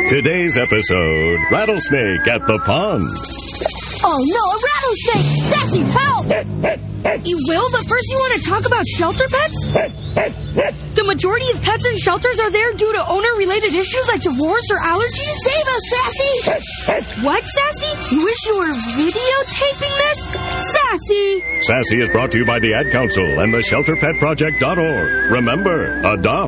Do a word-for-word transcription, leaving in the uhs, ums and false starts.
Today's episode, Rattlesnake at the Pond. Oh no, a rattlesnake! Sassy, help! You will, but first you want to talk about shelter pets? The majority of pets in shelters are there due to owner-related issues like divorce or allergies. Save us, Sassy! What, Sassy? You wish you were videotaping this? Sassy! Sassy is brought to you by the Ad Council and the shelter pet project dot org. Remember, adopt.